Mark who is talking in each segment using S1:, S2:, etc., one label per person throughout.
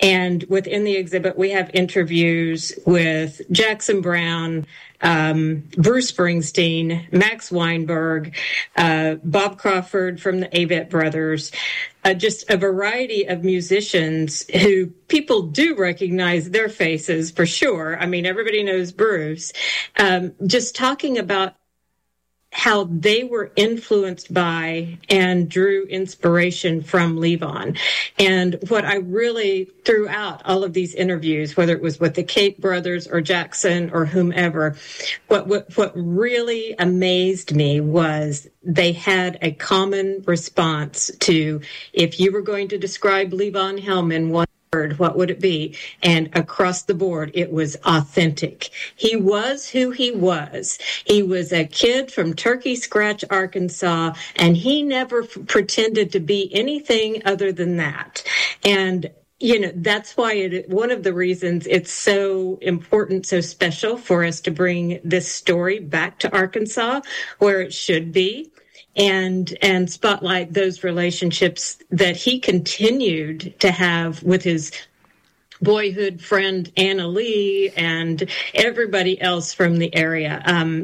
S1: And within the exhibit, we have interviews with Jackson Browne, Bruce Springsteen, Max Weinberg, Bob Crawford from the Avett Brothers, just a variety of musicians who people do recognize their faces for sure. I mean, everybody knows Bruce. Just talking about how they were influenced by and drew inspiration from Levon. And what I really, throughout all of these interviews, whether it was with the Kate brothers or Jackson or whomever, what really amazed me was they had a common response to, if you were going to describe Levon Helm in one word, what would it be? And across the board, it was authentic. He was who he was. He was a kid from Turkey Scratch, Arkansas, and he never pretended to be anything other than that. And you know, that's why one of the reasons it's so important, so special for us to bring this story back to Arkansas, where it should be, and spotlight those relationships that he continued to have with his boyhood friend Anna Lee and everybody else from the area.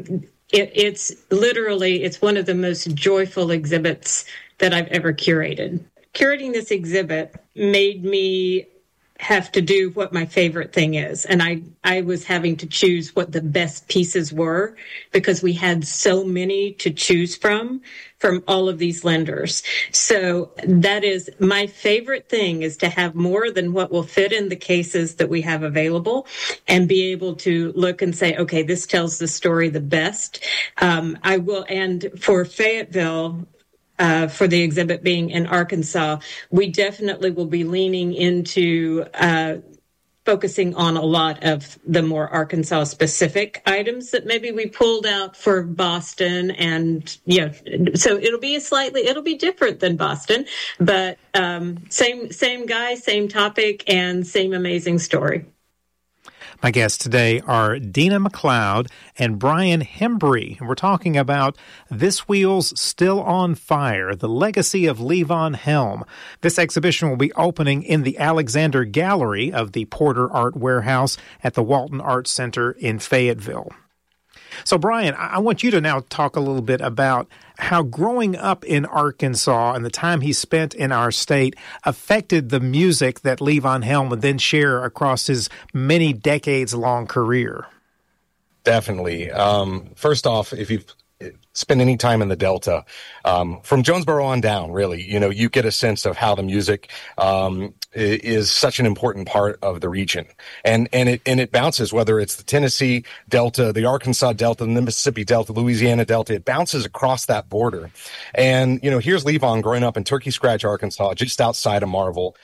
S1: It's one of the most joyful exhibits that I've ever curated. Curating this exhibit made me have to do what my favorite thing is. And I was having to choose what the best pieces were because we had so many to choose from all of these lenders. So that is my favorite thing, is to have more than what will fit in the cases that we have available and be able to look and say, okay, this tells the story the best. I will, and for Fayetteville, for the exhibit being in Arkansas, we definitely will be leaning into focusing on a lot of the more Arkansas-specific items that maybe we pulled out for Boston. And, yeah, so it'll be different than Boston, but same guy, same topic, and same amazing story.
S2: My guests today are Dina McLeod and Brian Hembry, and we're talking about This Wheel's Still on Fire, the legacy of Levon Helm. This exhibition will be opening in the Alexander Gallery of the Porter Art Warehouse at the Walton Arts Center in Fayetteville. So, Brian, I want you to now talk a little bit about how growing up in Arkansas and the time he spent in our state affected the music that Levon Helm would then share across his many decades-long career.
S3: Definitely. First off, if you've spent any time in the Delta, from Jonesboro on down, really, you get a sense of how the music is such an important part of the region, and it bounces, whether it's the Tennessee Delta, the Arkansas Delta, the Mississippi Delta, Louisiana Delta. It bounces across that border, and here's Levon growing up in Turkey Scratch, Arkansas, just outside of Marvel.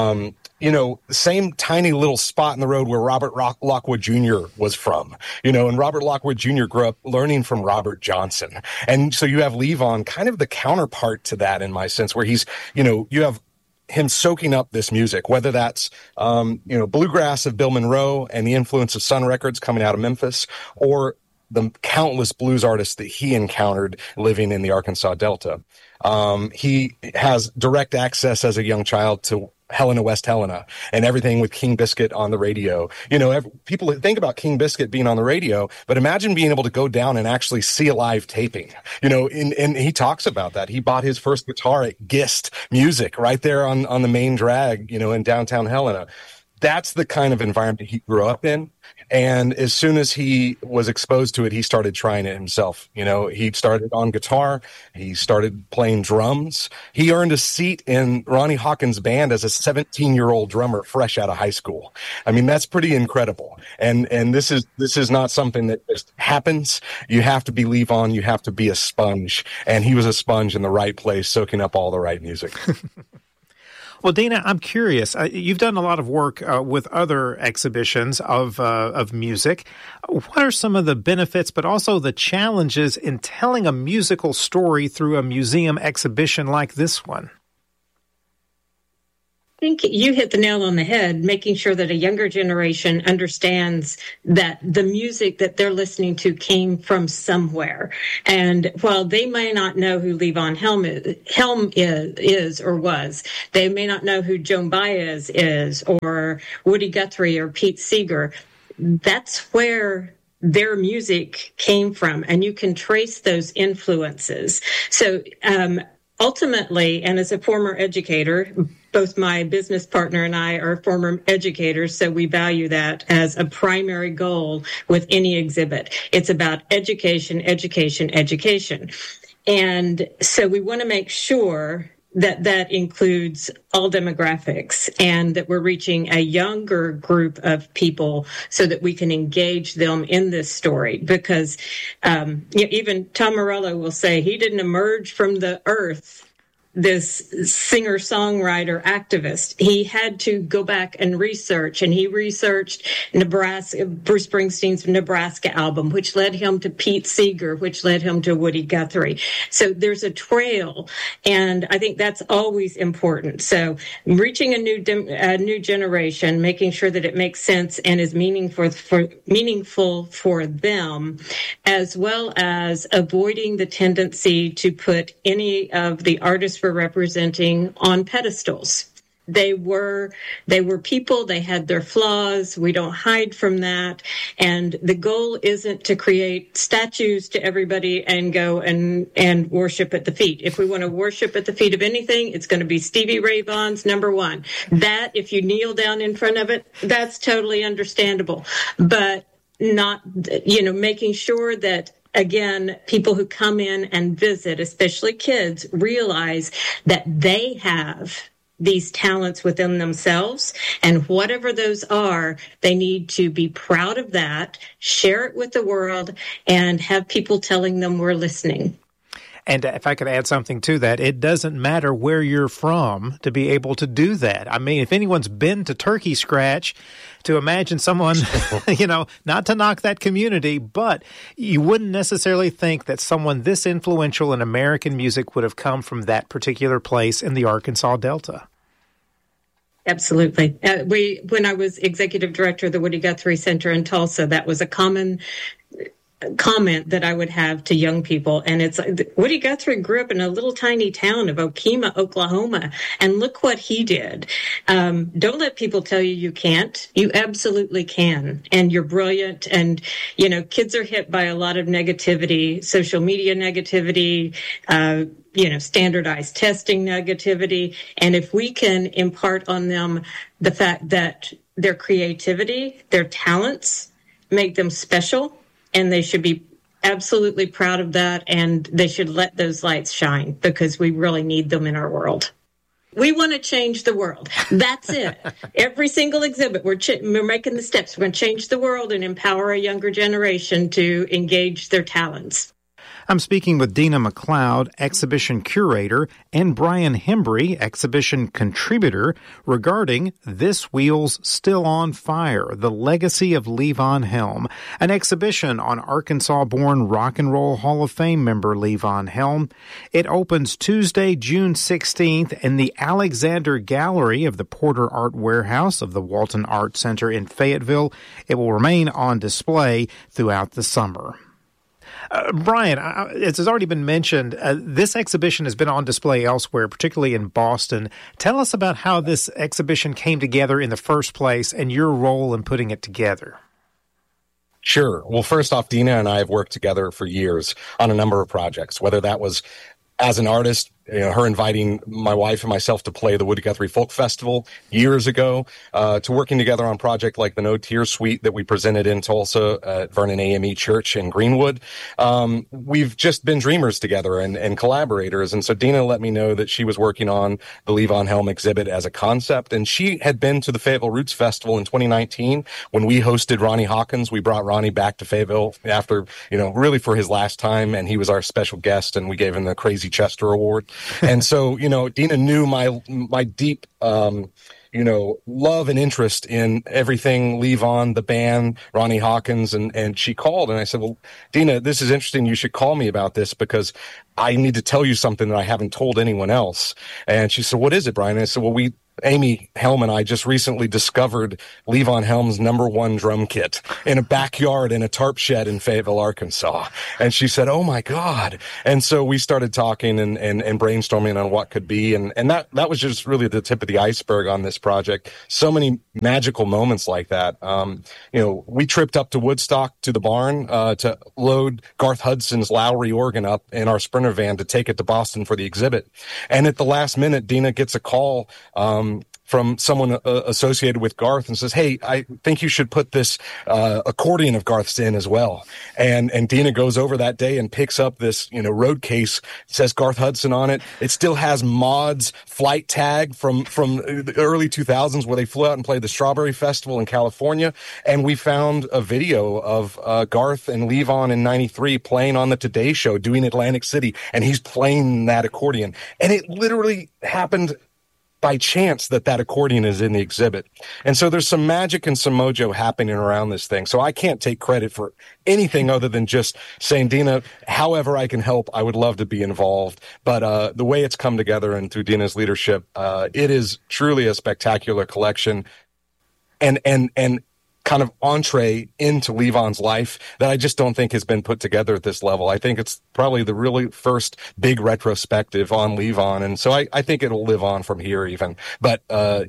S3: Same tiny little spot in the road where Robert Lockwood Jr. was from, and Robert Lockwood Jr. grew up learning from Robert Johnson. And so you have Levon kind of the counterpart to that, in my sense, where he's, you have him soaking up this music, whether that's, bluegrass of Bill Monroe and the influence of Sun Records coming out of Memphis, or the countless blues artists that he encountered living in the Arkansas Delta. He has direct access as a young child to Helena, West Helena, and everything with King Biscuit on the radio. People think about King Biscuit being on the radio, but imagine being able to go down and actually see a live taping, and he talks about that. He bought his first guitar at Gist Music right there on the main drag, in downtown Helena. That's the kind of environment he grew up in. And as soon as he was exposed to it, he started trying it himself. He started on guitar. He started playing drums. He earned a seat in Ronnie Hawkins' band as a 17-year-old drummer fresh out of high school. I mean, that's pretty incredible. And this is not something that just happens. You have to be Levon. You have to be a sponge. And he was a sponge in the right place, soaking up all the right music.
S2: Well, Dina, I'm curious. You've done a lot of work with other exhibitions of music. What are some of the benefits, but also the challenges in telling a musical story through a museum exhibition like this one?
S1: think you hit the nail on the head, making sure that a younger generation understands that the music that they're listening to came from somewhere. And while they may not know who Levon Helm is or was, they may not know who Joan Baez is or Woody Guthrie or Pete Seeger. That's where their music came from, and you can trace those influences. So ultimately, and as a former educator, both my business partner and I are former educators, so we value that as a primary goal with any exhibit. It's about education, education, education. And so we want to make sure that that includes all demographics and that we're reaching a younger group of people so that we can engage them in this story. Because even Tom Morello will say he didn't emerge from the earth, this singer-songwriter activist. He had to go back and research, and he researched Bruce Springsteen's Nebraska album, which led him to Pete Seeger, which led him to Woody Guthrie. So there's a trail, and I think that's always important. So reaching a new generation, making sure that it makes sense and is meaningful for them, as well as avoiding the tendency to put any of the artists we're representing on pedestals. They were people, they had their flaws, we don't hide from that, and the goal isn't to create statues to everybody and go and worship at the feet. If we want to worship at the feet of anything, it's going to be Stevie Ray Vaughan's number one. That, if you kneel down in front of it, that's totally understandable, but not, making sure that, again, people who come in and visit, especially kids, realize that they have these talents within themselves, and whatever those are, they need to be proud of that, share it with the world, and have people telling them we're listening.
S2: And if I could add something to that, it doesn't matter where you're from to be able to do that. I mean, if anyone's been to Turkey Scratch, to imagine someone, not to knock that community, but you wouldn't necessarily think that someone this influential in American music would have come from that particular place in the Arkansas Delta.
S1: Absolutely. When I was executive director of the Woody Guthrie Center in Tulsa, that was a common comment that I would have to young people. And it's Woody Guthrie grew up in a little tiny town of Okemah, Oklahoma. And look what he did. Don't let people tell you can't. You absolutely can. And you're brilliant. And, kids are hit by a lot of negativity, social media negativity, standardized testing negativity. And if we can impart on them the fact that their creativity, their talents make them special, and they should be absolutely proud of that, and they should let those lights shine because we really need them in our world. We want to change the world. That's it. Every single exhibit, we're making the steps. We're going to change the world and empower a younger generation to engage their talents.
S2: I'm speaking with Dina McLeod, exhibition curator, and Brian Hembry, exhibition contributor, regarding This Wheel's Still on Fire, The Legacy of Levon Helm, an exhibition on Arkansas-born Rock and Roll Hall of Fame member Levon Helm. It opens Tuesday, June 16th in the Alexander Gallery of the Porter Art Warehouse of the Walton Art Center in Fayetteville. It will remain on display throughout the summer. Brian, as has already been mentioned, this exhibition has been on display elsewhere, particularly in Boston. Tell us about how this exhibition came together in the first place and your role in putting it together.
S3: Sure. Well, first off, Dina and I have worked together for years on a number of projects, whether that was as an artist, her inviting my wife and myself to play the Woody Guthrie Folk Festival years ago, to working together on a project like the No Tears Suite that we presented in Tulsa at Vernon AME Church in Greenwood. We've just been dreamers together and collaborators. And so Dina let me know that she was working on the Levon Helm exhibit as a concept. And she had been to the Fayetteville Roots Festival in 2019 when we hosted Ronnie Hawkins. We brought Ronnie back to Fayetteville after, really for his last time. And he was our special guest, and we gave him the Crazy Chester Award. And so, Dina knew my deep, love and interest in everything Levon, the band, Ronnie Hawkins, and she called and I said, well, Dina, this is interesting. You should call me about this because I need to tell you something that I haven't told anyone else. And she said, what is it, Brian? And I said, well, Amy Helm and I just recently discovered Levon Helm's #1 drum kit in a backyard in a tarp shed in Fayetteville, Arkansas. And she said, "Oh my God." And so we started talking and brainstorming on what could be. And that was just really the tip of the iceberg on this project. So many magical moments like that. We tripped up to Woodstock to the barn, to load Garth Hudson's Lowry organ up in our Sprinter van to take it to Boston for the exhibit. And at the last minute, Dina gets a call, from someone associated with Garth and says, "Hey, I think you should put this accordion of Garth's in as well." And Dina goes over that day and picks up this, road case. It says Garth Hudson on it. It still has Maud's flight tag from the early 2000s where they flew out and played the Strawberry Festival in California. And we found a video of Garth and Levon in '93 playing on the Today Show, doing Atlantic City, and he's playing that accordion. And it literally happened by chance that accordion is in the exhibit. And so there's some magic and some mojo happening around this thing. So I can't take credit for anything other than just saying, Dina, however I can help, I would love to be involved. But the way it's come together and through Dina's leadership, it is truly a spectacular collection and kind of entree into Levon's life that I just don't think has been put together at this level. I think it's probably the really first big retrospective on Levon. And so I think it'll live on from here even. But,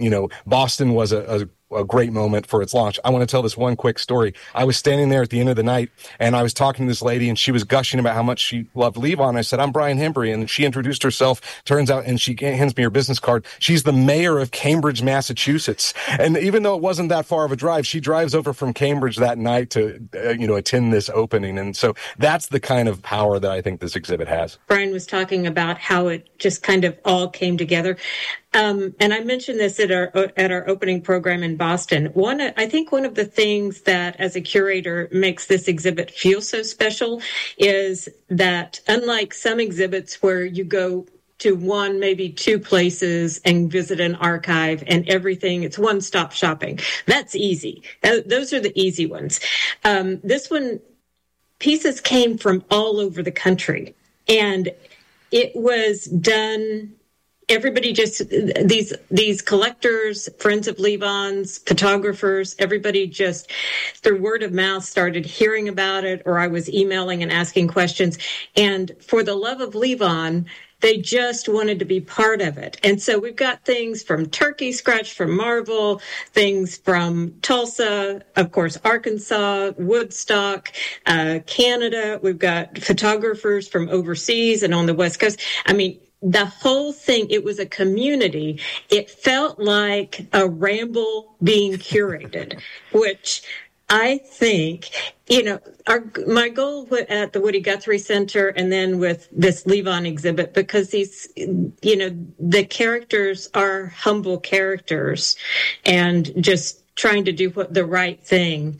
S3: Boston was a great moment for its launch. I want to tell this one quick story. I was standing there at the end of the night and I was talking to this lady and she was gushing about how much she loved Levon. I said, "I'm Brian Hembry." And she introduced herself. Turns out, and she hands me her business card, she's the mayor of Cambridge, Massachusetts. And even though it wasn't that far of a drive, she drives over from Cambridge that night to, attend this opening. And so that's the kind of power that I think this exhibit has.
S1: Brian was talking about how it just kind of all came together. And I mentioned this at our opening program in Boston. I think one of the things that, as a curator, makes this exhibit feel so special is that, unlike some exhibits where you go to one, maybe two places and visit an archive and everything, it's one-stop shopping. That's easy. Those are the easy ones. This one, pieces came from all over the country, and it was done. Everybody just, these collectors, friends of Levon's, photographers, everybody just through word of mouth started hearing about it, or I was emailing and asking questions. And for the love of Levon, they just wanted to be part of it. And so we've got things from Turkey Scratch from Marvel, things from Tulsa, of course, Arkansas, Woodstock, Canada. We've got photographers from overseas and on the West Coast. I mean, the whole thing, it was a community. It felt like a ramble being curated, which I think, my goal at the Woody Guthrie Center and then with this Levon exhibit, because these, the characters are humble characters and just trying to do the right thing.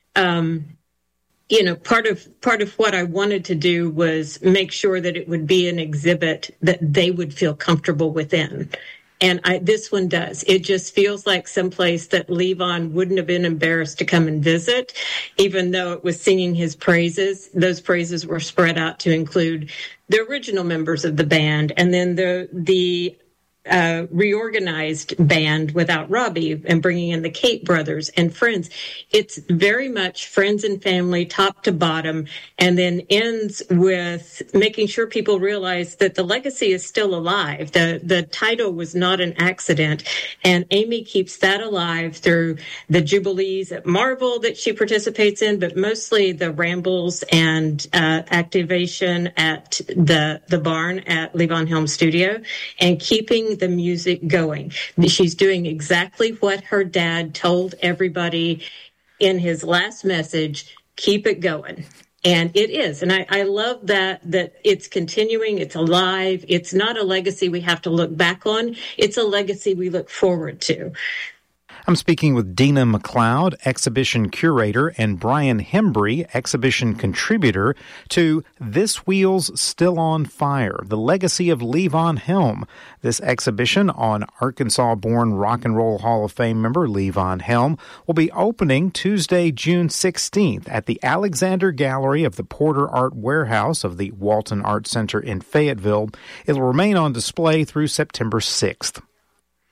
S1: Part of what I wanted to do was make sure that it would be an exhibit that they would feel comfortable within. And this one does. It just feels like someplace that Levon wouldn't have been embarrassed to come and visit, even though it was singing his praises. Those praises were spread out to include the original members of the band and then the reorganized band without Robbie and bringing in the Kate brothers and friends. It's very much friends and family, top to bottom, and then ends with making sure people realize that the legacy is still alive. The title was not an accident, and Amy keeps that alive through the Jubilees at Marvel that she participates in, but mostly the rambles and activation at the barn at Levon Helm Studio, and keeping the music going. She's doing exactly what her dad told everybody in his last message: keep it going. And it is. And I love that it's continuing, it's alive. It's not a legacy we have to look back on. It's a legacy we look forward to.
S2: I'm speaking with Dina McLeod, exhibition curator, and Brian Hembry, exhibition contributor to This Wheel's Still on Fire, The Legacy of Levon Helm. This exhibition on Arkansas-born Rock and Roll Hall of Fame member Levon Helm will be opening Tuesday, June 16th at the Alexander Gallery of the Porter Art Warehouse of the Walton Art Center in Fayetteville. It will remain on display through September 6th.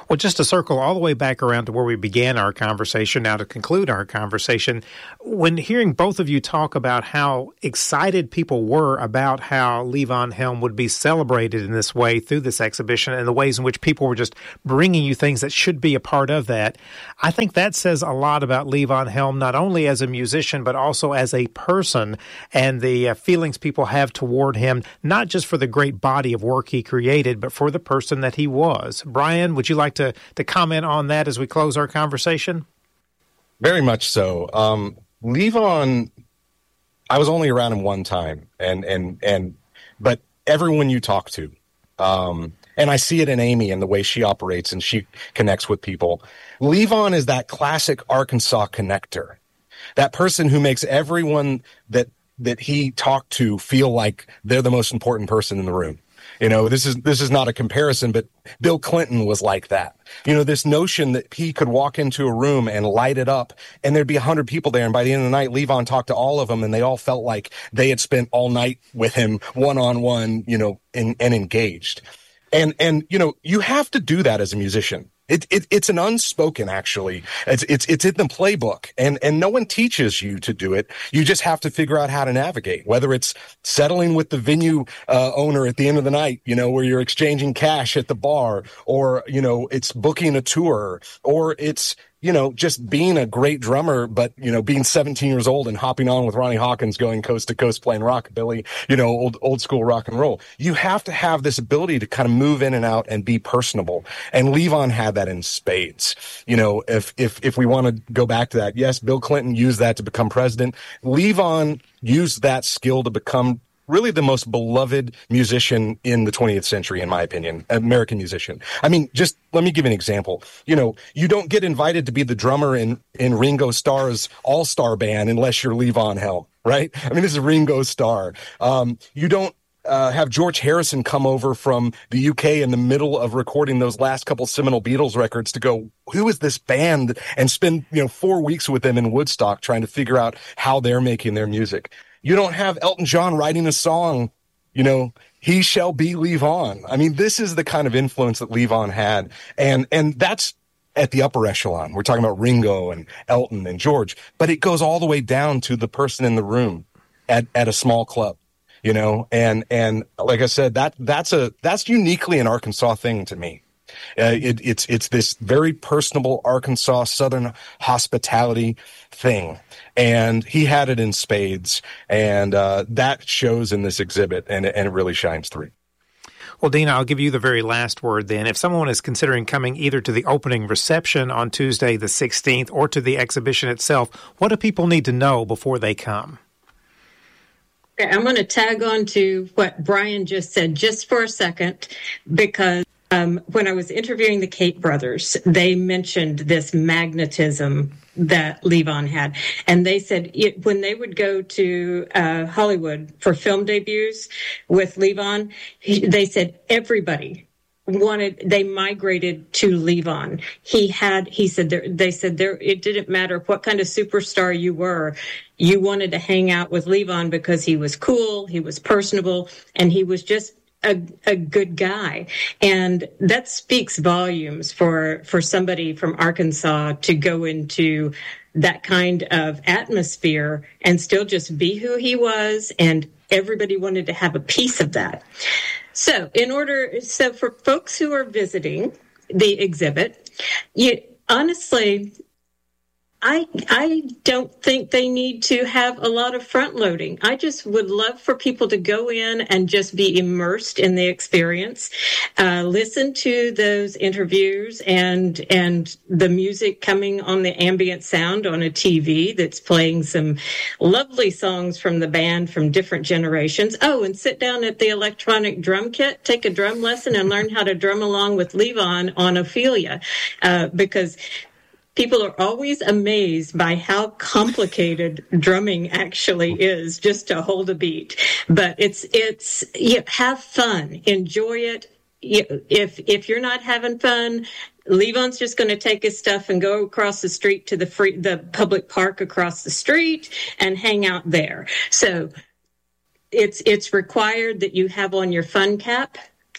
S2: Well, just to circle all the way back around to where we began our conversation, now to conclude our conversation, when hearing both of you talk about how excited people were about how Levon Helm would be celebrated in this way through this exhibition and the ways in which people were just bringing you things that should be a part of that, I think that says a lot about Levon Helm, not only as a musician, but also as a person and the feelings people have toward him, not just for the great body of work he created, but for the person that he was. Brian, would you like to comment on that as we close our conversation?
S3: Very much so. Levon, I was only around him one time, but everyone you talk to, and I see it in Amy and the way she operates and she connects with people. Levon is that classic Arkansas connector, that person who makes everyone that he talked to feel like they're the most important person in the room. You know, this is not a comparison, but Bill Clinton was like that. You know, this notion that he could walk into a room and light it up and there'd be 100 people there. And by the end of the night, Levon talked to all of them and they all felt like they had spent all night with him one-on-one, you know, and engaged. And, you know, you have to do that as a musician. It's an unspoken, actually. It's in the playbook, and no one teaches you to do it. You just have to figure out how to navigate, whether it's settling with the venue owner at the end of the night, you know, where you're exchanging cash at the bar, or, you know, it's booking a tour, or it's, you know, just being a great drummer, but, you know, being 17 years old and hopping on with Ronnie Hawkins, going coast to coast, playing rockabilly, you know, old school rock and roll. You have to have this ability to kind of move in and out and be personable. And Levon had that in spades. You know, if we want to go back to that, yes, Bill Clinton used that to become president. Levon used that skill to become really the most beloved musician in the 20th century, in my opinion, American musician. I mean, just let me give you an example. You know, you don't get invited to be the drummer in Ringo Starr's all-star band unless you're Levon Helm, right? I mean, this is Ringo Starr. You don't have George Harrison come over from the UK in the middle of recording those last couple seminal Beatles records to go, who is this band? And spend, you know, 4 weeks with them in Woodstock trying to figure out how they're making their music. You don't have Elton John writing a song, you know, He Shall Be Levon. I mean, this is the kind of influence that Levon had. And that's at the upper echelon. We're talking about Ringo and Elton and George, but it goes all the way down to the person in the room at a small club, you know, and like I said, that's uniquely an Arkansas thing to me. It's this very personable Arkansas Southern hospitality thing, and he had it in spades, and that shows in this exhibit, and it really shines through.
S2: Well, Dina, I'll give you the very last word then. If someone is considering coming either to the opening reception on Tuesday the 16th or to the exhibition itself, what do people need to know before they come?
S1: Okay, I'm going to tag on to what Brian just said just for a second, because when I was interviewing the Kate brothers, they mentioned this magnetism that Levon had. And they said when they would go to Hollywood for film debuts with Levon, they said everybody they migrated to Levon. They said it didn't matter what kind of superstar you were. You wanted to hang out with Levon because he was cool, he was personable, and he was just a good guy. And that speaks volumes for somebody from Arkansas to go into that kind of atmosphere and still just be who he was. And everybody wanted to have a piece of that. So for folks who are visiting the exhibit, honestly, I don't think they need to have a lot of front loading. I just would love for people to go in and just be immersed in the experience, listen to those interviews and the music coming on the ambient sound on a TV that's playing some lovely songs from the band from different generations. Oh, and sit down at the electronic drum kit, take a drum lesson and learn how to drum along with Levon on Ophelia, because people are always amazed by how complicated drumming actually is just to hold a beat. But have fun, enjoy it. If you're not having fun, Levon's just going to take his stuff and go across the street to the public park across the street and hang out there. So it's required that you have on your fun cap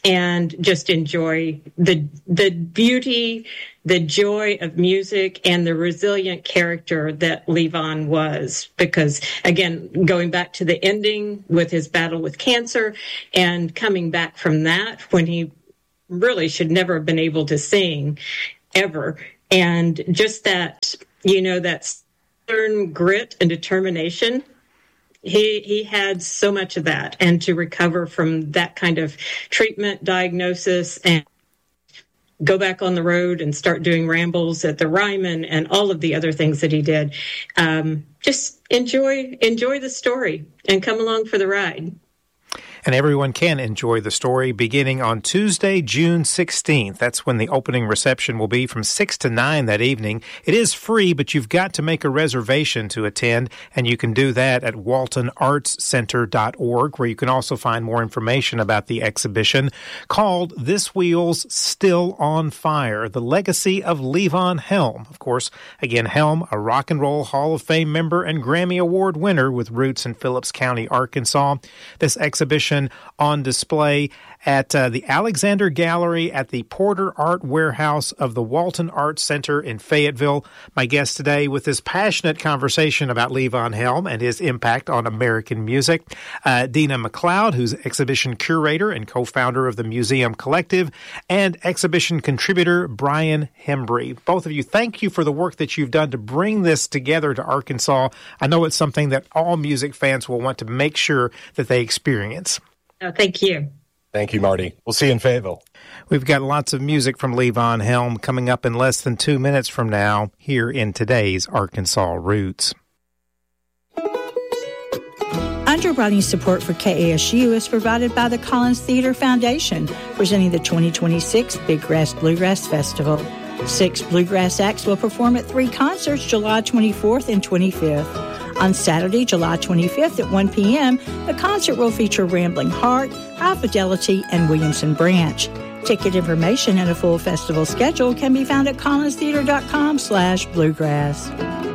S1: and just enjoy the beauty, the joy of music, and the resilient character that Levon was. Because, again, going back to the ending with his battle with cancer and coming back from that when he really should never have been able to sing ever. And just that, that stern grit and determination, he had so much of that. And to recover from that kind of treatment, diagnosis, and go back on the road and start doing rambles at the Ryman and all of the other things that he did. Just enjoy the story and come along for the ride.
S2: And everyone can enjoy the story beginning on Tuesday, June 16th. That's when the opening reception will be from 6 to 9 that evening. It is free, but you've got to make a reservation to attend, and you can do that at waltonartscenter.org, where you can also find more information about the exhibition called This Wheel's Still on Fire, The Legacy of Levon Helm. Of course, again, Helm, a Rock and Roll Hall of Fame member and Grammy Award winner with roots in Phillips County, Arkansas. This exhibition on display at the Alexander Gallery at the Porter Art Warehouse of the Walton Arts Center in Fayetteville. My guest today with this passionate conversation about Levon Helm and his impact on American music, Dina McLeod, who's exhibition curator and co-founder of the Museum Collective, and exhibition contributor Brian Hembry. Both of you, thank you for the work that you've done to bring this together to Arkansas. I know it's something that all music fans will want to make sure that they experience.
S1: Oh, thank you.
S3: Thank you, Marty. We'll see you in Fayetteville.
S2: We've got lots of music from Levon Helm coming up in less than 2 minutes from now here in today's Arkansas Roots.
S4: Underwriting support for KASU is provided by the Collins Theater Foundation, presenting the 2026 Big Grass Bluegrass Festival. 6 bluegrass acts will perform at 3 concerts July 24th and 25th. On Saturday, July 25th at 1 p.m., the concert will feature Rambling Heart, High Fidelity, and Williamson Branch. Ticket information and a full festival schedule can be found at collinstheater.com/bluegrass.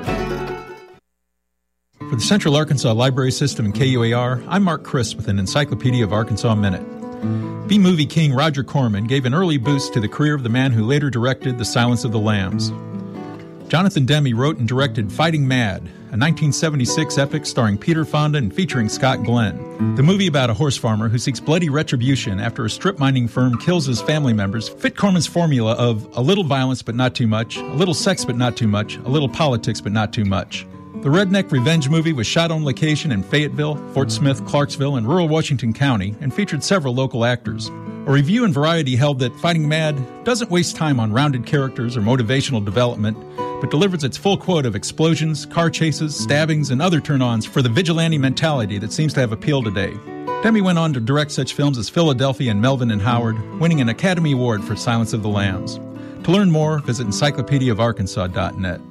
S5: For the Central Arkansas Library System and KUAR, I'm Mark Chris with an Encyclopedia of Arkansas Minute. B-movie king Roger Corman gave an early boost to the career of the man who later directed The Silence of the Lambs. Jonathan Demme wrote and directed Fighting Mad, a 1976 epic starring Peter Fonda and featuring Scott Glenn. The movie about a horse farmer who seeks bloody retribution after a strip mining firm kills his family members fit Corman's formula of a little violence but not too much, a little sex but not too much, a little politics but not too much. The redneck revenge movie was shot on location in Fayetteville, Fort Smith, Clarksville, and rural Washington County and featured several local actors. A review in Variety held that Fighting Mad doesn't waste time on rounded characters or motivational development, but delivers its full quote of explosions, car chases, stabbings, and other turn-ons for the vigilante mentality that seems to have appeal today. Demme went on to direct such films as Philadelphia and Melvin and Howard, winning an Academy Award for Silence of the Lambs. To learn more, visit encyclopediaofarkansas.net.